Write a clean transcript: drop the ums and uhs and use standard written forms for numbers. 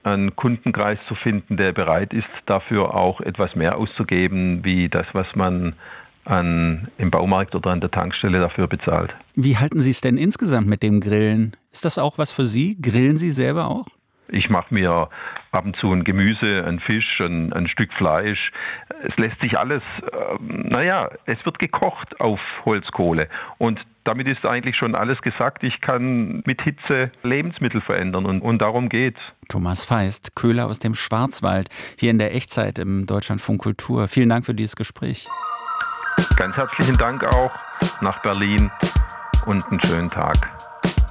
einen Kundenkreis zu finden, der bereit ist, dafür auch etwas mehr auszugeben, wie das, was man im Baumarkt oder an der Tankstelle dafür bezahlt. Wie halten Sie es denn insgesamt mit dem Grillen? Ist das auch was für Sie? Grillen Sie selber auch? Ich mache mir ab und zu ein Gemüse, ein Fisch, ein Stück Fleisch. Es lässt sich alles, es wird gekocht auf Holzkohle. Und damit ist eigentlich schon alles gesagt. Ich kann mit Hitze Lebensmittel verändern und darum geht's. Thomas Feist, Köhler aus dem Schwarzwald, hier in der Echtzeit im Deutschlandfunk Kultur. Vielen Dank für dieses Gespräch. Ganz herzlichen Dank auch nach Berlin und einen schönen Tag.